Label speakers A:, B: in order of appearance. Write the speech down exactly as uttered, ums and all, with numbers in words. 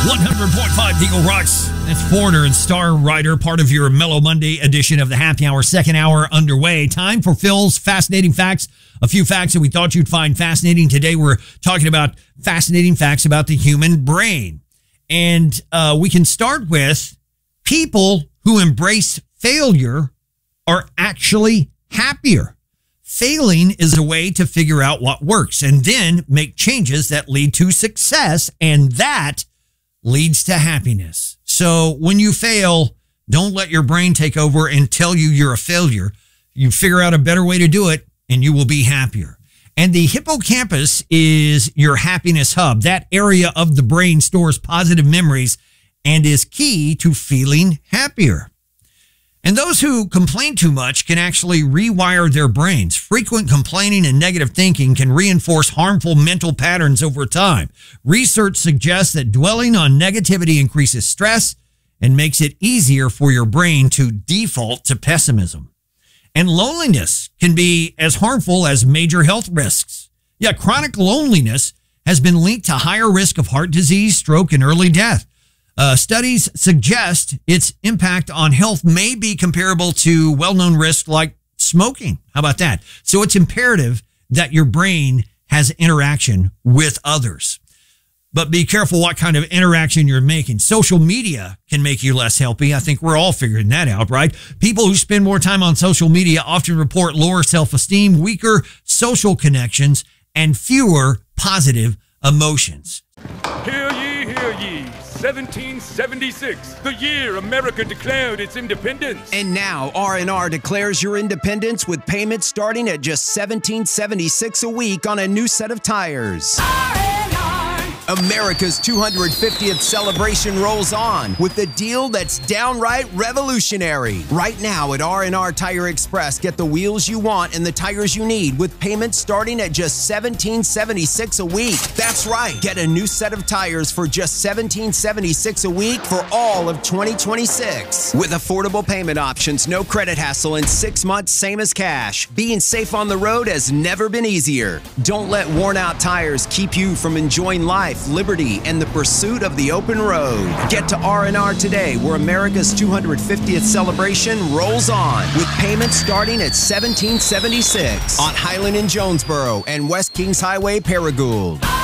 A: one hundred point five Eagle Rocks. That's Foreigner and Star Rider, part of your Mellow Monday edition of the Happy Hour, second hour underway. Time for Phil's Fascinating Facts. A few facts that we thought you'd find fascinating. Today we're talking about fascinating facts about the human brain. And uh, we can start with people who embrace failure are actually happier. Failing is a way to figure out what works and then make changes that lead to success, and that leads to happiness. So when you fail, don't let your brain take over and tell you you're a failure. You figure out a better way to do it, and you will be happier. And the hippocampus is your happiness hub. That area of the brain stores positive memories and is key to feeling happier. And those who complain too much can actually rewire their brains. Frequent complaining and negative thinking can reinforce harmful mental patterns over time. Research suggests that dwelling on negativity increases stress and makes it easier for your brain to default to pessimism. And loneliness can be as harmful as major health risks. Yeah, chronic loneliness has been linked to higher risk of heart disease, stroke, and early death. Uh, studies suggest its impact on health may be comparable to well-known risks like smoking. How about that? So it's imperative that your brain has interaction with others. But be careful what kind of interaction you're making. Social media can make you less healthy. I think we're all figuring that out, right? People who spend more time on social media often report lower self-esteem, weaker social connections, and fewer positive emotions.
B: Hear ye, hear ye. seventeen seventy-six, the year America declared its independence.
C: And now R and R declares your independence with payments starting at just seventeen seventy-six a week on a new set of tires. R and R. America's two hundred fiftieth celebration rolls on with a deal that's downright revolutionary. Right now at R and R Tire Express, get the wheels you want and the tires you need with payments starting at just seventeen seventy-six a week. That's right. Get a new set of tires for just seventeen seventy-six a week for all of twenty twenty-six. With affordable payment options, no credit hassle, and six months same as cash. Being safe on the road has never been easier. Don't let worn out tires keep you from enjoying life, liberty, and the pursuit of the open road. Get to R and R today, where America's two hundred fiftieth celebration rolls on, with payments starting at seventeen seventy-six on Highland in Jonesboro and West Kings Highway, Paragould.